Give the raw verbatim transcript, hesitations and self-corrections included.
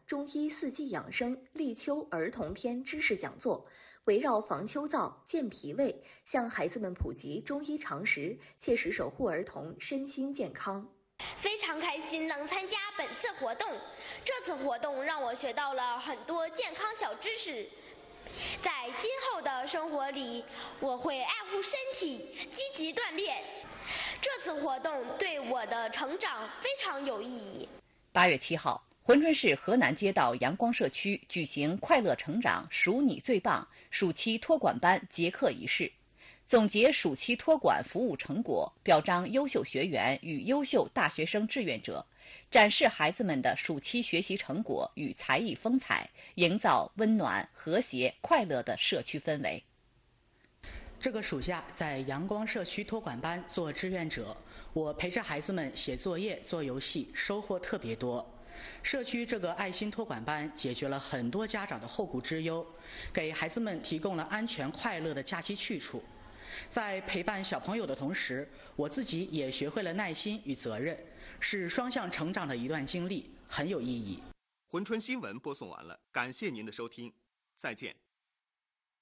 中医四季养生立秋儿童篇知识讲座，围绕防秋燥、健脾胃，向孩子们普及中医常识，切实守护儿童身心健康。 非常开心能参加本次活动，这次活动让我学到了很多健康小知识。在今后的生活里，我会爱护身体，积极锻炼。这次活动对我的成长非常有意义。 八月七号，珲春市河南街道阳光社区举行“快乐成长，数你最棒”暑期托管班结课仪式，总结暑期托管服务成果，表彰优秀学员与优秀大学生志愿者，展示孩子们的暑期学习成果与才艺风采，营造温暖、和谐、快乐的社区氛围。 这个暑假在阳光社区托管班做志愿者，我陪着孩子们写作业、做游戏，收获特别多。社区这个爱心托管班解决了很多家长的后顾之忧，给孩子们提供了安全快乐的假期去处。在陪伴小朋友的同时，我自己也学会了耐心与责任，是双向成长的一段经历，很有意义。 珲春新闻播送完了，感谢您的收听，再见。